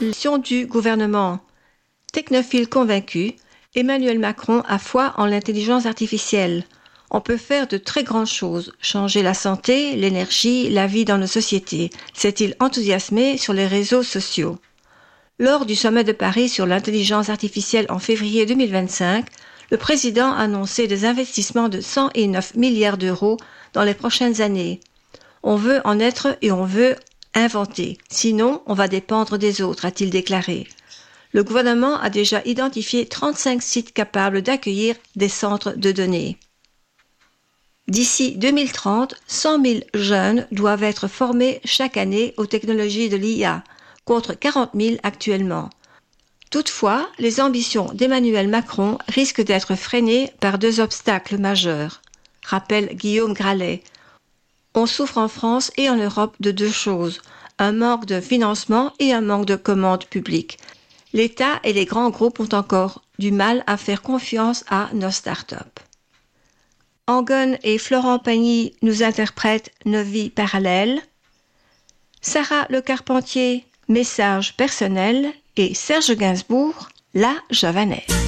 L'action du gouvernement. Technophile convaincu, Emmanuel Macron a foi en l'intelligence artificielle. On peut faire de très grandes choses, changer la santé, l'énergie, la vie dans nos sociétés, s'est-il enthousiasmé sur les réseaux sociaux. Lors du sommet de Paris sur l'intelligence artificielle en février 2025, le président a annoncé des investissements de 109 milliards d'euros dans les prochaines années. On veut en être et on veut inventer, sinon on va dépendre des autres, a-t-il déclaré. Le gouvernement a déjà identifié 35 sites capables d'accueillir des centres de données. D'ici 2030, 100 000 jeunes doivent être formés chaque année aux technologies de l'IA, contre 40 000 actuellement. Toutefois, les ambitions d'Emmanuel Macron risquent d'être freinées par deux obstacles majeurs, rappelle Guillaume Gralet. On souffre en France et en Europe de deux choses, un manque de financement et un manque de commandes publiques. L'État et les grands groupes ont encore du mal à faire confiance à nos startups. Angon et Florent Pagny nous interprètent Nos vies parallèles. Sarah Le Carpentier, Message personnel, et Serge Gainsbourg, La Javanaise.